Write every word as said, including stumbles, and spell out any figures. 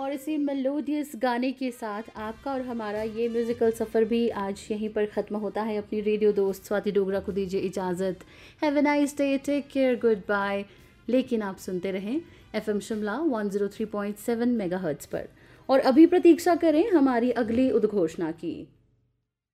और इसी मेलोडियस गाने के साथ आपका और हमारा ये म्यूज़िकल सफ़र भी आज यहीं पर ख़त्म होता है। अपनी रेडियो दोस्त स्वाति डोगरा को दीजिए इजाज़त। Have a nice day, take care, good bye. लेकिन आप सुनते रहें FM Shimla one zero three point seven megahertz पर और अभी प्रतीक्षा करें हमारी अगली उद्घोषणा की।